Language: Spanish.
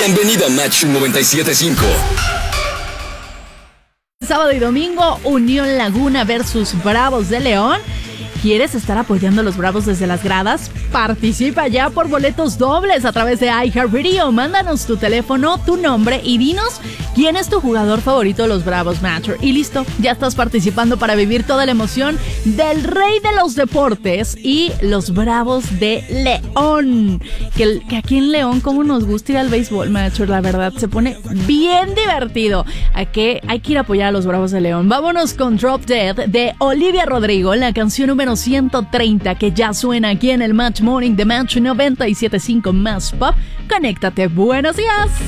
Bienvenido a Match 97.5. Sábado y domingo, Unión Laguna versus Bravos de León. ¿Quieres estar apoyando a los Bravos desde las gradas? Participa ya por boletos dobles a través de iHeartRadio. Mándanos tu teléfono, tu nombre y dinos quién es tu jugador favorito de los Bravos, Matcher. Y listo, ya estás participando para vivir toda la emoción del rey de los deportes y los Bravos de León. Que aquí en León, como nos gusta ir al béisbol, Matcher, la verdad, se pone bien divertido. Hay que ir a apoyar a los Bravos de León. Vámonos con Drop Dead de Olivia Rodrigo, la canción número 130 que ya suena aquí en el Match Morning de Match 97.5 más Pop. Conéctate. Buenos días.